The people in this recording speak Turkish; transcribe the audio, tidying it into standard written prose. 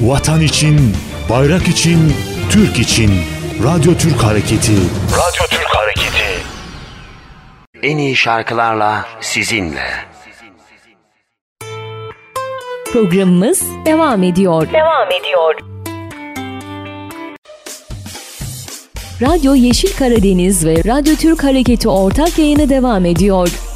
Vatan için, bayrak için, Türk için. Radyo Türk Hareketi. Radyo Türk Hareketi. En iyi şarkılarla sizinle. Programımız devam ediyor. Radyo Yeşil Karadeniz ve Radyo Türk Hareketi ortak yayını devam ediyor.